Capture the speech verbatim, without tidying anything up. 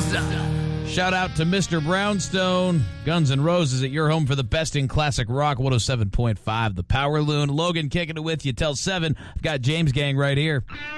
Shout out to Mister Brownstone, Guns N' Roses at your home for the best in classic rock, one oh seven point five, The Power Loon. Logan kicking it with you till seven. I've got James Gang right here.